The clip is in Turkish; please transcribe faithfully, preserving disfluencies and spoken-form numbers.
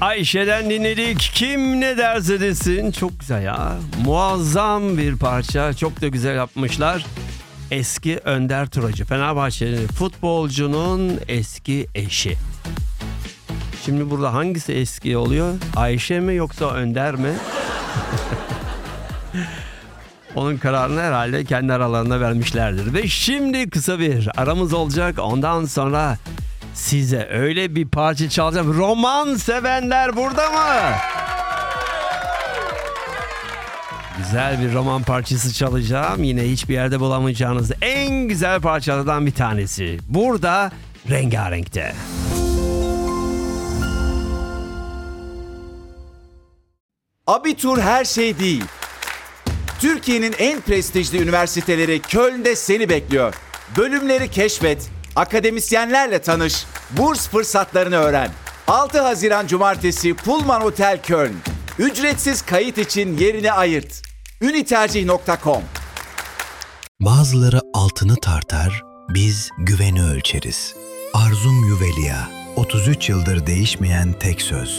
Ayşe'den dinledik. Kim ne derse desin. Çok güzel ya. Muazzam bir parça. Çok da güzel yapmışlar. Eski Önder Turacı. Fenerbahçeli futbolcunun eski eşi. Şimdi burada hangisi eski oluyor? Ayşe mi yoksa Önder mi? Onun kararını herhalde kendi aralarında vermişlerdir. Ve şimdi kısa bir aramız olacak. Ondan sonra size öyle bir parça çalacağım. Roman sevenler burada mı? Güzel bir roman parçası çalacağım. Yine hiçbir yerde bulamayacağınız en güzel parçalardan bir tanesi. Burada Rengarenk'te. Abitur her şey değil. Türkiye'nin en prestijli üniversiteleri Köln'de seni bekliyor. Bölümleri keşfet, akademisyenlerle tanış, burs fırsatlarını öğren. altı Haziran Cumartesi Pullman Otel Köln. Ücretsiz kayıt için yerini ayırt. unitercih nokta com. Bazıları altını tartar, biz güveni ölçeriz. Arzum Yuvelia, otuz üç yıldır değişmeyen tek söz.